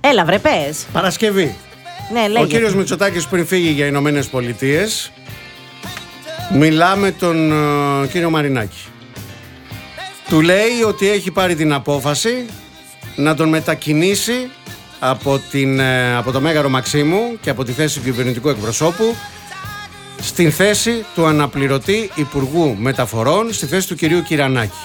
Έλα, βρε, πες. Παρασκευή. Ναι, λέγε. Ο κύριος Μητσοτάκης πριν φύγει για Ηνωμένες Πολιτείες, μιλά με τον κύριο Μαρινάκη. Του λέει ότι έχει πάρει την απόφαση να τον μετακινήσει από το Μέγαρο Μαξίμου και από τη θέση του κυβερνητικού εκπροσώπου στην θέση του αναπληρωτή Υπουργού Μεταφορών, στη θέση του κυρίου Κυρανάκη.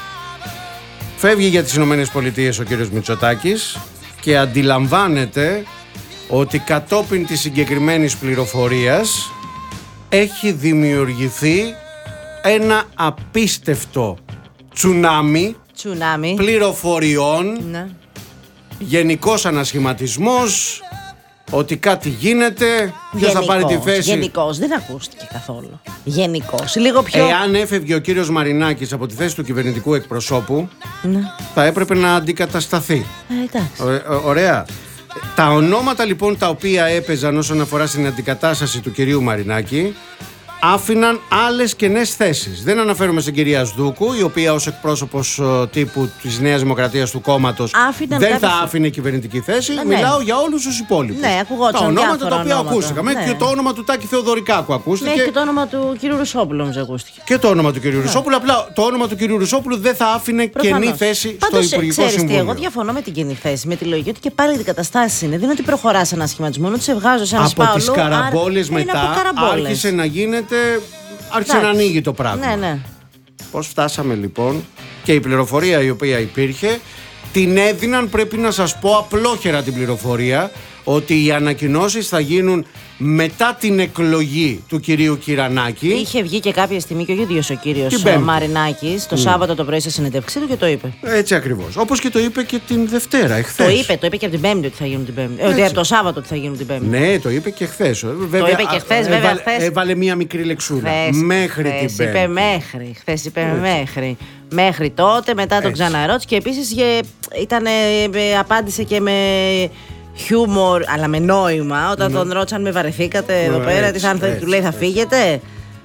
Φεύγει για τις Ηνωμένες Πολιτείες ο κύριος Μητσοτάκης και αντιλαμβάνεται ότι κατόπιν της συγκεκριμένης πληροφορίας έχει δημιουργηθεί ένα απίστευτο τσουνάμι πληροφοριών, ναι. Γενικός ανασχηματισμός, ότι κάτι γίνεται, ποιος θα πάρει τη θέση. Γενικός, δεν ακούστηκε καθόλου. Γενικός, λίγο πιο... Εάν έφευγε ο κύριος Μαρινάκης από τη θέση του κυβερνητικού εκπροσώπου, ναι. θα έπρεπε να αντικατασταθεί. Ωραία. Τα ονόματα λοιπόν τα οποία έπαιζαν όσον αφορά στην αντικατάσταση του κυρίου Μαρινάκη άφηναν άλλες κενές θέσεις. Δεν αναφέρομαι στην κυρία Σδούκου, η οποία ως εκπρόσωπος τύπου της Νέας Δημοκρατίας του κόμματος δεν θα άφηνε κυβερνητική θέση. Ναι. Μιλάω για όλους τους υπόλοιπους. Ναι, ακουγόταν τα ονόματα τα οποία ακούστηκαν. Ναι. Και το όνομα του Τάκη Θεοδωρικάκου ακούστηκε. Ναι, και το όνομα του κυρίου Ρουσόπουλου όμως ακούστηκε. Και το όνομα του κυρίου Ρουσόπουλου. Απλά το όνομα του κυρίου Ρουσόπουλου δεν θα άφηνε κενή θέση στο Υπουργικό Συμβούλιο. Εγώ διαφωνώ με την κενή θέση. Με τη λογική ότι και πάλι αντικαταστάσεις είναι. Δεν είναι ότι προχωρά σε ένα σχηματισμό, είναι ότι σε βγάζω σε ένα σπάουλο. Από τις καραμπόλες μετά άρχισε να γίνεται. Άρχισε να ανοίγει το πράγμα. Ναι, ναι. Πώς φτάσαμε λοιπόν, και η πληροφορία η οποία υπήρχε την έδιναν, πρέπει να σας πω απλόχερα την πληροφορία, ότι οι ανακοινώσεις θα γίνουν μετά την εκλογή του κυρίου Κυρανάκη. Είχε βγει και κάποια στιγμή και ο ίδιος ο κύριος Μαρινάκης το Σάββατο το πρωί σε συνέντευξή του και το είπε. Έτσι ακριβώς. Όπως και το είπε και την Δευτέρα, εχθές. Το είπε και από την Πέμπτη ότι θα γίνουν την Πέμπτη. Ότι από το Σάββατο ότι θα γίνουν την Πέμπτη. Ναι, το είπε και χθες. Το είπε και χθες, βέβαια. Έβαλε μία μικρή λεξούδα. Μέχρι την Πέμπτη. Είπε μέχρι. Χθες είπε μέχρι. Μέχρι τότε, μετά τον ξαναρώτησε και επίσης απάντησε και με χιούμορ, αλλά με νόημα, όταν τον ρώτησαν με βαρεθήκατε εδώ πέρα, του λέει θα φύγετε.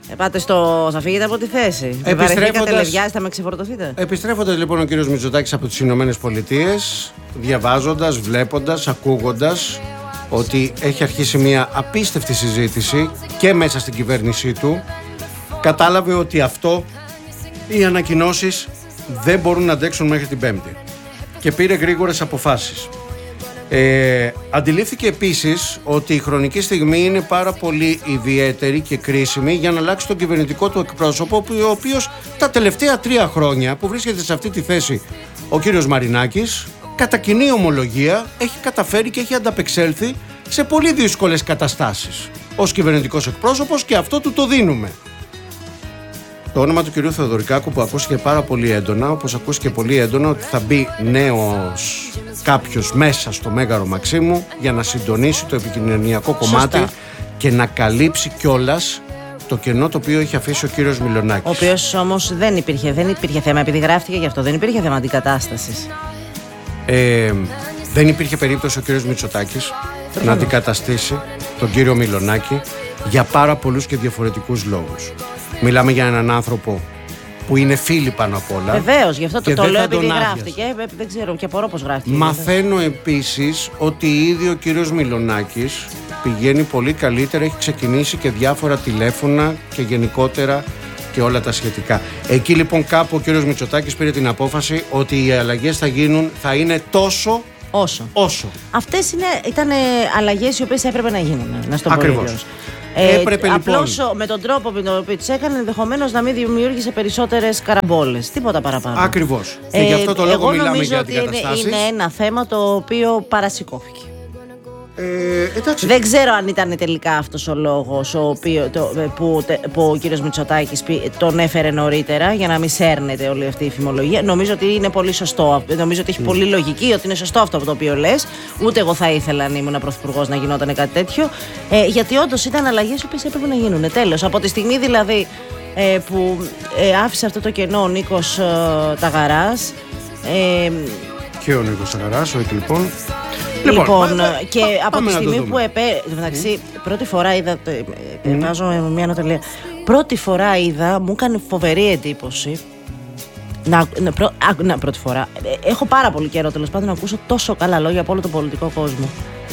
Θα φύγετε από τη θέση. Βαρεθήκατε, λευιάζετε, θα με ξεφορτωθείτε. Επιστρέφοντας λοιπόν ο κύριος Μητσοτάκης από τις Ηνωμένες Πολιτείες, διαβάζοντας, βλέποντας, ακούγοντας ότι έχει αρχίσει μια απίστευτη συζήτηση και μέσα στην κυβέρνησή του, κατάλαβε ότι οι ανακοινώσεις δεν μπορούν να αντέξουν μέχρι την Πέμπτη και πήρε γρήγορες αποφάσεις. Αντιλήφθηκε επίσης ότι η χρονική στιγμή είναι πάρα πολύ ιδιαίτερη και κρίσιμη για να αλλάξει τον κυβερνητικό του εκπρόσωπο, ο οποίος τα τελευταία 3 χρόνια που βρίσκεται σε αυτή τη θέση ο κύριος Μαρινάκης, κατά κοινή ομολογία έχει καταφέρει και έχει ανταπεξέλθει σε πολύ δύσκολες καταστάσεις ως κυβερνητικός εκπρόσωπος, και αυτό του το δίνουμε. Το όνομα του κυρίου Θεοδωρικάκου που ακούστηκε πάρα πολύ έντονα, όπως ακούστηκε πολύ έντονα ότι θα μπει νέος κάποιος μέσα στο Μέγαρο Μαξίμου για να συντονίσει το επικοινωνιακό κομμάτι και να καλύψει κιόλας το κενό το οποίο είχε αφήσει ο κύριος Μιλονάκης. Ο οποίος όμως δεν υπήρχε θέμα, επειδή γράφτηκε γι' αυτό, δεν υπήρχε θέμα αντικατάστασης. Δεν υπήρχε περίπτωση ο κύριος Μητσοτάκης να αντικαταστήσει τον κύριο Μιλονάκη για πάρα πολλούς και διαφορετικούς λόγους. Μιλάμε για έναν άνθρωπο που είναι φίλοι πάνω απ' όλα. Βεβαίως, γι' αυτό το λέω, επειδή γράφτηκε. Δεν ξέρω και απορώ πώς γράφτηκε. Μαθαίνω επίσης ότι ήδη ο κύριος Μιλονάκης πηγαίνει πολύ καλύτερα, έχει ξεκινήσει και διάφορα τηλέφωνα και γενικότερα και όλα τα σχετικά. Εκεί λοιπόν κάπου ο κύριος Μητσοτάκης πήρε την απόφαση ότι οι αλλαγές θα είναι τόσο όσο. Αυτές ήταν αλλαγές οι οποίες έπρεπε να γίνουν, να στο πω. Ακριβώς. Απλώς με τον τρόπο με τον οποίο τις έκανε, ενδεχομένως να μην δημιούργησε περισσότερες καραμπόλες. Τίποτα παραπάνω. Ακριβώς. Και γι' αυτό το λόγο μιλάμε για αντικαταστάσεις. Εγώ νομίζω ότι είναι ένα θέμα το οποίο παρασηκώθηκε. Δεν ξέρω αν ήταν τελικά αυτός ο λόγος που ο κύριος Μητσοτάκης τον έφερε νωρίτερα για να μην σέρνεται όλη αυτή η φημολογία. Νομίζω ότι είναι πολύ σωστό. Νομίζω ότι έχει πολύ λογική, ότι είναι σωστό αυτό το οποίο λες. Ούτε εγώ θα ήθελα, αν ήμουν πρωθυπουργός, να γινόταν κάτι τέτοιο. Γιατί όντως ήταν αλλαγές που έπρεπε να γίνουν. Τέλος. Από τη στιγμή δηλαδή που άφησε αυτό το κενό ο Νίκος Ταγαράς. Και ο Νίκος Ταγαράς, ο λοιπόν. Λοιπόν, και από τη στιγμή που εντάξει, πρώτη φορά είδα. Βάζω μια νοτελεία. Πρώτη φορά είδα, μου έκανε φοβερή εντύπωση Πρώτη φορά. Έχω πάρα πολύ καιρό τέλος πάντων να ακούσω τόσο καλά λόγια από όλο τον πολιτικό κόσμο.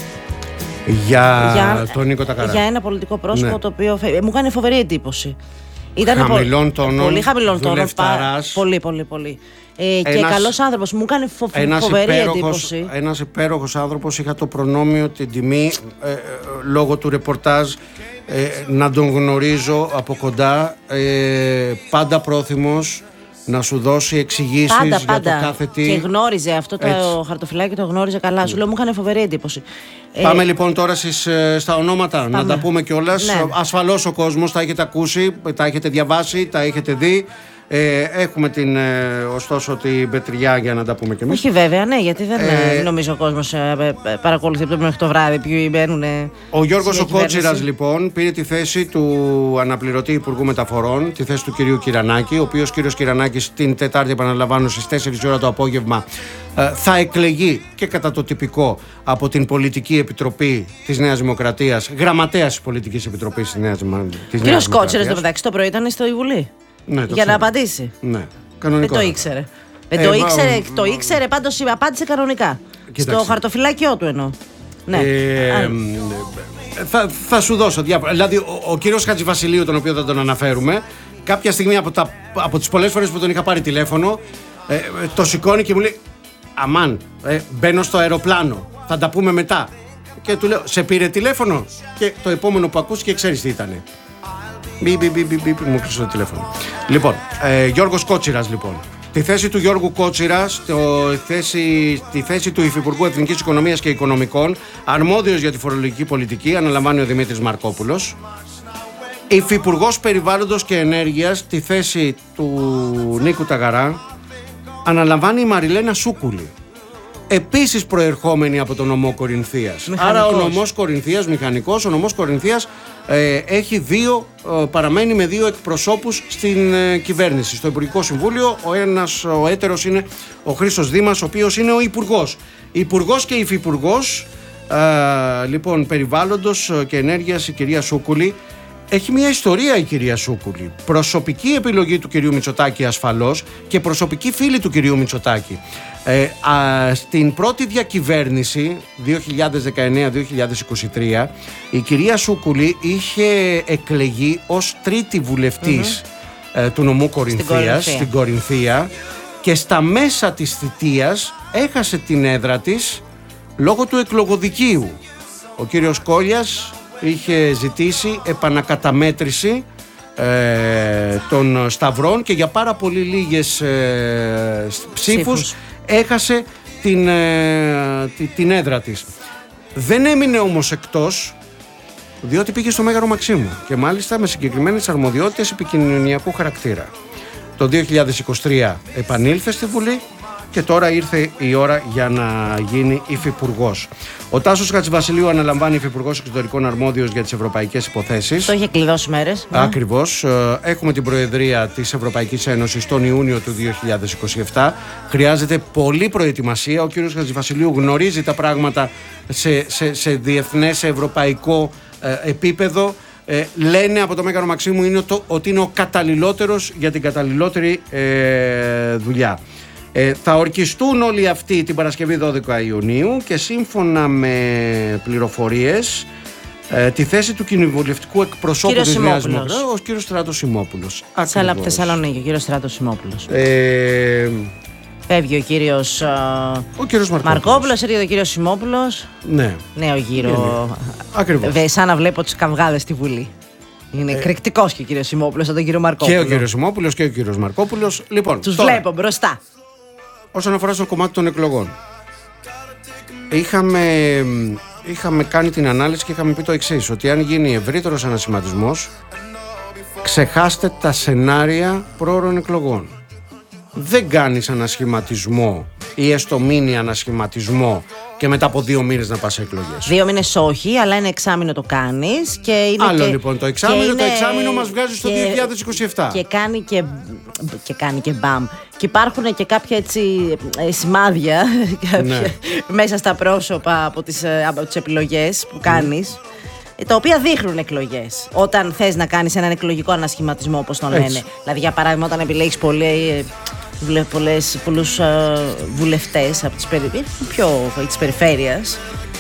Για τον Νίκο Τακαρά. Για ένα πολιτικό πρόσωπο, ναι, το οποίο μου έκανε φοβερή εντύπωση. Ήταν χαμηλών τόνων, πολύ χαμηλών τόνων. Πολύ. Και καλός άνθρωπος. Μου έκανε φοβερή εντύπωση. Ένας υπέροχος άνθρωπος. Είχα το προνόμιο, την τιμή, λόγω του ρεπορτάζ, να τον γνωρίζω από κοντά. Πάντα πρόθυμος να σου δώσει εξηγήσεις για το κάθε τι. Και γνώριζε αυτό το χαρτοφυλάκι, το γνώριζε καλά. Σου λέω, μου έκανε φοβερή εντύπωση. Πάμε λοιπόν τώρα στα ονόματα. Πάμε. Να τα πούμε κιόλας. Ναι. Ασφαλώς ο κόσμος τα έχετε ακούσει, τα έχετε διαβάσει, τα έχετε δει. Έχουμε ωστόσο την πετριά για να τα πούμε κι εμείς. Όχι βέβαια, ναι, γιατί δεν νομίζω ο κόσμος παρακολουθεί από το μέχρι το βράδυ ποιοι μπαίνουν. Ο Γιώργος ο Κότσιρας λοιπόν πήρε τη θέση του αναπληρωτή Υπουργού Μεταφορών, τη θέση του κυρίου Κυρανάκη, ο οποίος κύριος Κυρανάκης την Τετάρτη, επαναλαμβάνω, στις 4 ώρα το απόγευμα θα εκλεγεί και κατά το τυπικό από την Πολιτική Επιτροπή της Νέας Δημοκρατίας, γραμματέας της Πολιτικής Επιτροπής της Νέας Δημοκρατίας. Κύριος Κότσιρας, το μεταξύ, το πρωί ήταν στο Βουλή. Ναι, για να απαντήσει. Ναι, κανονικό. Δεν το ήξερε. Το ήξερε, πάντως απάντησε κανονικά. Κοίταξε. Στο χαρτοφυλάκιό του εννοώ. Ναι. Θα σου δώσω διάφορα. Δηλαδή, ο κύριος Χατζηβασιλείου, τον οποίο δεν τον αναφέρουμε, κάποια στιγμή από τις πολλές φορές που τον είχα πάρει τηλέφωνο, το σηκώνει και μου λέει: αμάν, μπαίνω στο αεροπλάνο. Θα τα πούμε μετά. Και του λέω: σε πήρε τηλέφωνο? Και το επόμενο που ακούστηκε, ξέρεις τι ήτανε. Μου κλείσε το τηλέφωνο. Λοιπόν, Γιώργος Κότσιρας λοιπόν. Τη θέση του Γιώργου Κότσιρα, τη θέση του Υφυπουργού Εθνικής Οικονομίας και Οικονομικών, αρμόδιος για τη φορολογική πολιτική, αναλαμβάνει ο Δημήτρης Μαρκόπουλος. Υφυπουργός Περιβάλλοντος και Ενέργειας, τη θέση του Νίκου Τακαρά, αναλαμβάνει η Μαριλένα Σούκουλη. Επίσης προερχόμενη από τον νομό Κορινθίας. Άρα ο νομός Κορινθίας, μηχανικός, ο νομός Κορινθίας έχει παραμένει με δύο εκπροσώπους στην κυβέρνηση, στο Υπουργικό Συμβούλιο. Ο έτερος είναι ο Χρήστος Δήμας, ο οποίος είναι ο Υπουργός και Υφυπουργός λοιπόν Περιβάλλοντος και Ενέργειας, η κυρία Σούκουλη. Έχει μια ιστορία η κυρία Σούκουλη. Προσωπική επιλογή του κυρίου Μητσοτάκη ασφαλώς και προσωπική φίλη του κυρίου Μητσοτάκη. Στην πρώτη διακυβέρνηση 2019-2023 η κυρία Σούκουλη είχε εκλεγεί ως τρίτη βουλευτής του νομού Κορινθίας στην Κορινθία και στα μέσα της θητείας έχασε την έδρα της λόγω του εκλογοδικείου. Ο κύριος Κόλιας είχε ζητήσει επανακαταμέτρηση των σταυρών και για πάρα πολύ λίγες ψήφους έχασε την έδρα της. Δεν έμεινε όμως εκτός, διότι πήγε στο Μέγαρο Μαξίμου και μάλιστα με συγκεκριμένες αρμοδιότητες επικοινωνιακού χαρακτήρα. Το 2023 επανήλθε στη Βουλή και τώρα ήρθε η ώρα για να γίνει υφυπουργός. Ο Τάσος Χατζηβασιλείου αναλαμβάνει υφυπουργός εξωτερικών αρμόδιος για τις ευρωπαϊκές υποθέσεις. Το είχε κλειδώσει μέρες. Ακριβώς. Έχουμε την Προεδρία της Ευρωπαϊκής Ένωσης τον Ιούνιο του 2027. Χρειάζεται πολλή προετοιμασία. Ο κύριος Χατζηβασιλείου γνωρίζει τα πράγματα σε διεθνές, σε ευρωπαϊκό επίπεδο. Λένε από το Μέγαρο Μαξίμου ότι είναι ο καταλληλότερος για την καταλληλότερη δουλειά. Θα ορκιστούν όλοι αυτοί την Παρασκευή 12 Ιουνίου και σύμφωνα με πληροφορίες τη θέση του κοινοβουλευτικού εκπροσώπου της Νέας Δημοκρατίας, ο κύριος Στράτος Σιμόπουλος. Από Θεσσαλονίκη, ο κύριος Στράτος Σιμόπουλος. Φεύγει ο κύριος Μαρκόπουλος, έρχεται ο κύριος Σιμόπουλος. Ναι. Νέο γύρο. Ακριβώς. Σαν να βλέπω τους καυγάδες στη Βουλή. Είναι εκρηκτικός και ο κύριος Σιμόπουλος από τον κύριο Μαρκόπουλο. Και ο κύριος Σιμόπουλος και ο κύριος Μαρκόπουλος. Λοιπόν, τους βλέπω μπροστά. Όσον αφορά στο κομμάτι των εκλογών, είχαμε κάνει την ανάλυση και είχαμε πει το εξής, ότι αν γίνει ευρύτερος ανασχηματισμός, ξεχάστε τα σενάρια πρόωρων εκλογών. Δεν κάνεις ανασχηματισμό ή έστω μίνι ανασχηματισμό και μετά από 2 μήνες να πας σε εκλογές. 2 μήνες όχι, αλλά ένα εξάμηνο το κάνεις. Άλλο λοιπόν το εξάμηνο, το εξάμηνο μας βγάζει στο 2027. Και κάνει και μπαμ. Και υπάρχουν και κάποια έτσι σημάδια μέσα στα πρόσωπα από τις επιλογές που κάνεις, τα οποία δείχνουν εκλογές. Όταν θες να κάνεις έναν εκλογικό ανασχηματισμό, όπως τον λένε. Δηλαδή, για παράδειγμα, όταν επιλέγεις πολύ πολλούς βουλευτές από τις περιφέρειας.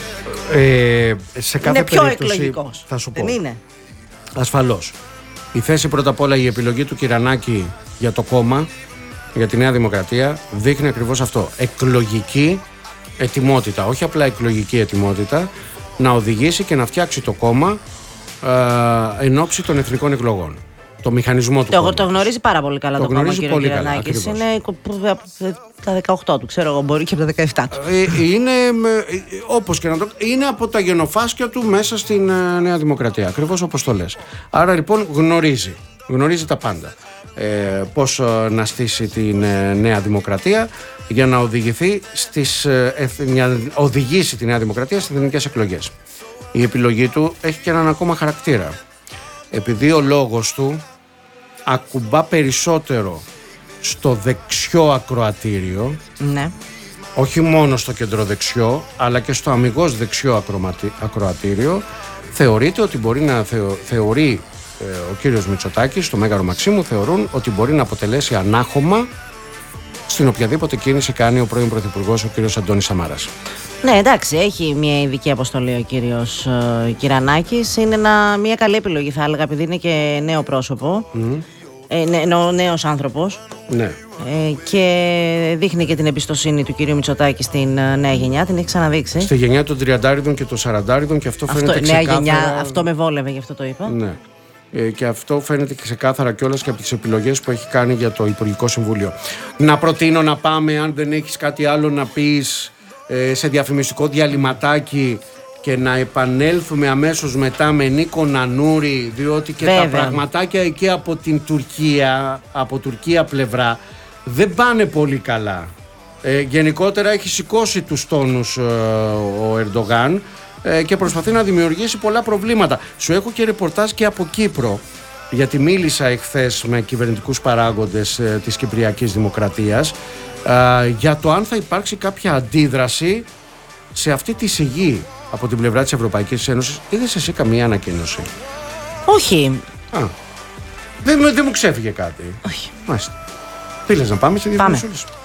Σε κάθε είναι πιο περίπτωση, εκλογικός. θα σου πω. Δεν είναι? Ασφαλώς. Η θέση πρώτα απ' όλα, η επιλογή του Κυρανάκη για το κόμμα, για τη Νέα Δημοκρατία, δείχνει ακριβώς αυτό. Εκλογική ετοιμότητα, όχι απλά εκλογική ετοιμότητα, να οδηγήσει και να φτιάξει το κόμμα εν ώψη των εθνικών εκλογών. Το μηχανισμό του κόμματος. Το γνωρίζει πάρα πολύ καλά το κόμμα, κύριε Κυρανάκης. Είναι από τα 18 του, ξέρω εγώ, μπορεί και από τα 17 του. Είναι, όπως και να το... είναι από τα γενοφάσκια του μέσα στην Νέα Δημοκρατία, ακριβώς όπως το λες. Άρα λοιπόν γνωρίζει τα πάντα. Πώς να στήσει την Νέα Δημοκρατία για να οδηγήσει τη Νέα Δημοκρατία στις εθνικές εκλογές. Η επιλογή του έχει και έναν ακόμα χαρακτήρα. Επειδή ο λόγος του ακουμπά περισσότερο στο δεξιό ακροατήριο, ναι, όχι μόνο στο κεντροδεξιό, αλλά και στο αμιγώς δεξιό ακροατήριο, θεωρείται ότι μπορεί να θεωρεί ο κύριος Μητσοτάκης, το Μέγαρο Μαξίμου, θεωρούν ότι μπορεί να αποτελέσει ανάχωμα στην οποιαδήποτε κίνηση κάνει ο πρώην Πρωθυπουργός, ο κύριος Αντώνης Σαμάρας. Ναι, εντάξει, έχει μια ειδική αποστολή ο κύριος Κυρανάκης. Είναι μια καλή επιλογή, θα έλεγα, επειδή είναι και νέο πρόσωπο. Νέος άνθρωπος. Ναι. Και δείχνει και την εμπιστοσύνη του κύριου Μητσοτάκη στην νέα γενιά. Την έχει ξαναδείξει. Στη γενιά των 30 και των 40 και αυτό φαίνεται ξεκάθαρα. Νέα γενιά, αυτό με βόλευε, γι' αυτό το είπα. Ναι. Και αυτό φαίνεται και ξεκάθαρα κιόλας και από τις επιλογές που έχει κάνει για το Υπουργικό Συμβούλιο. Να προτείνω να πάμε, αν δεν έχεις κάτι άλλο να πεις, σε διαφημιστικό διαλυματάκι και να επανέλθουμε αμέσως μετά με Νίκο Νανούρη, διότι και τα πραγματάκια εκεί από την Τουρκία, από Τουρκία πλευρά, δεν πάνε πολύ καλά. Γενικότερα έχει σηκώσει τους τόνους ο Ερντογάν και προσπαθεί να δημιουργήσει πολλά προβλήματα. Σου έχω και ρεπορτάζ και από Κύπρο, γιατί μίλησα εχθές με κυβερνητικούς παράγοντες της Κυπριακής Δημοκρατίας για το αν θα υπάρξει κάποια αντίδραση σε αυτή τη σιγή από την πλευρά της Ευρωπαϊκής Ένωσης. Είδες εσύ καμία ανακοίνωση? Όχι. Δεν μου ξέφυγε κάτι. Όχι. Μάλιστα. Θέλεις να πάμε σε διαφημίσεις?